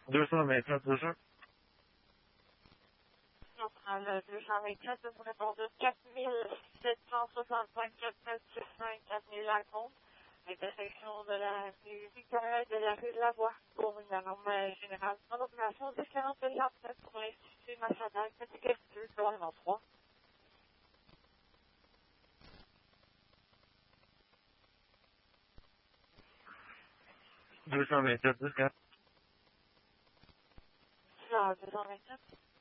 224 toujours. Centrale 224, vous répondez 4765 465 4000 Lacombe, intersection de la rue Victoria et de la rue de la Voie pour une alarme générale en opération 1040 37 pour l'Institut national critique 2 gouvernement 3. 224 10 4. 224.